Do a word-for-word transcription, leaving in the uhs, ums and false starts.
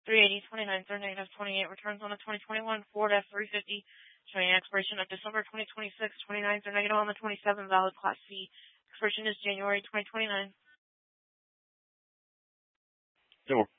three eighty, twenty-nines are negative twenty-eight. Returns on the twenty twenty-one Ford F three fifty showing expiration of December twenty twenty-six. twenty-nines are negative on the twenty-seven, valid Class C. Expiration is January twenty twenty-nine. Door.